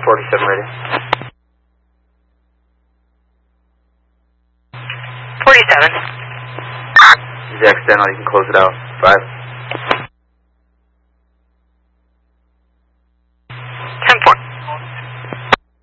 47 radio. 47. Easy accidental, you can close it out. 5.